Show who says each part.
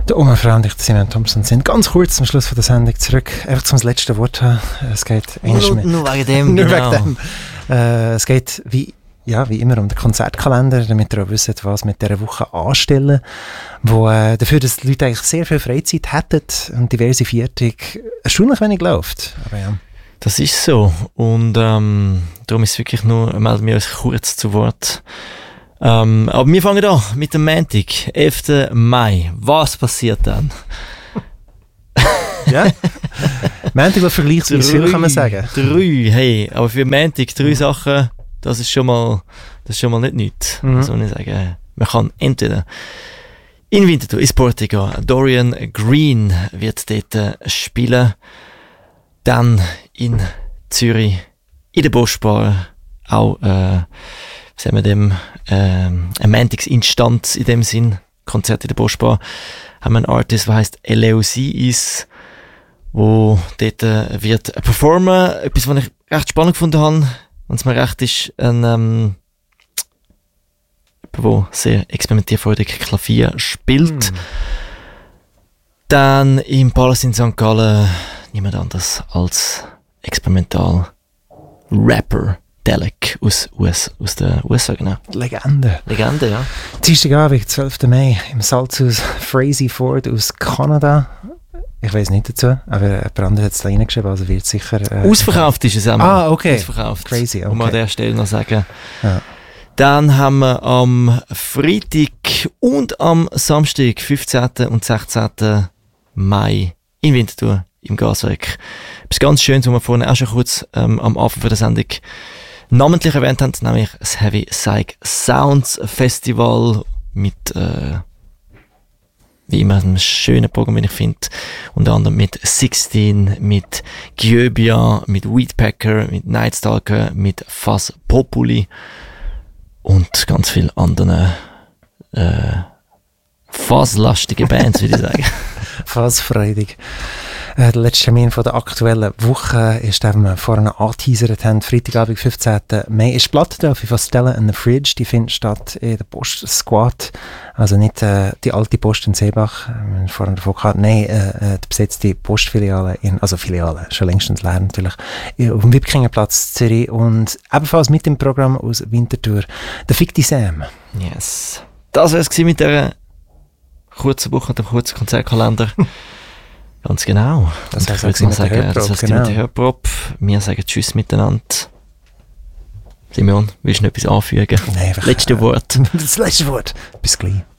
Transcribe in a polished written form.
Speaker 1: Der Oma Frau und ich, Simon Thompson, sind ganz kurz zum Schluss von der Sendung zurück. Einfach zum letzten Wort haben. Es geht
Speaker 2: nur wegen dem,
Speaker 1: nur
Speaker 2: genau.
Speaker 1: wegen dem. Es geht wie immer um den Konzertkalender, damit ihr auch wisst, was mit dieser Woche anstellen, wo dafür, dass die Leute eigentlich sehr viel Freizeit hätten und diverse Viertig erstaunlich wenig läuft. Aber ja.
Speaker 2: Das ist so. Und darum ist es wirklich nur, melden wir uns kurz zu Wort. Aber wir fangen an mit dem Montag, 11. Mai. Was passiert dann?
Speaker 1: Ja? Montag war vergleichsweise viel, kann man sagen.
Speaker 2: 3, hey, aber für Montag 3 Sachen, das ist schon mal nicht nichts. So ich sagen. Man kann entweder in Winterthur, in Sporting gehen. Dorian Green wird dort spielen. Dann in Zürich, in der Boschbar, auch, sagen wir dem, eine Montagsinstanz in dem Sinn, Konzert in der Boschbar, haben wir einen Artist, der heisst LOC ist, wo dort wird performen. Etwas, was ich recht spannend gefunden habe, und es mir recht ist, ein der sehr experimentierfreudig Klavier spielt. Dann im Palace in St. Gallen niemand anders als Experimental-Rapper Delek aus den USA, genau.
Speaker 1: Legende, ja. Dienstagabend, 12. Mai, im Salzhaus Frazee Ford aus Kanada. Ich weiss nicht dazu, aber jemand anderes hat es da reingeschrieben, also wird sicher...
Speaker 2: Ausverkauft ist es auch.
Speaker 1: Okay.
Speaker 2: Ausverkauft.
Speaker 1: Crazy, okay.
Speaker 2: Muss man an der Stelle noch sagen.
Speaker 1: Ja.
Speaker 2: Dann haben wir am Freitag und am Samstag, 15. und 16. Mai in Winterthur im Gaswerk. Etwas ganz Schönes, was wir vorhin auch schon kurz am Anfang der Sendung namentlich erwähnt haben, nämlich das Heavy Psych Sounds Festival mit wie immer einem schönen Programm, wie ich finde. Unter anderem mit 16, mit Gyöbia, mit Weedpacker, mit Nightstalker, mit Fuzz Populi und ganz vielen anderen Fuzz-lastige Bands, würde ich sagen.
Speaker 1: Fuzzfreudig. Der letzte Termin von der aktuellen Woche ist, den wir vorhin angeteasert haben, Freitagabend, 15. Mai, ist Platte auf Stella in the Fridge. Die findet statt in der Post Squad. Also nicht die alte Post in Seebach, vorhin davon gehabt, nein, die besetzte Postfiliale, Filiale, schon längstens leer natürlich, auf dem Wipkingenplatz Zürich und ebenfalls mit dem Programm aus Winterthur, der Ficti Sam.
Speaker 2: Yes. Das war es mit dieser kurzen Woche, dem kurzen Konzertkalender. Ganz genau.
Speaker 1: Das
Speaker 2: heißt,
Speaker 1: mit der
Speaker 2: Hörprobe. Wir sagen Tschüss miteinander. Simon, willst du noch etwas anfügen?
Speaker 1: Nein,
Speaker 2: letzte Wort.
Speaker 1: Das letzte Wort. Bis gleich.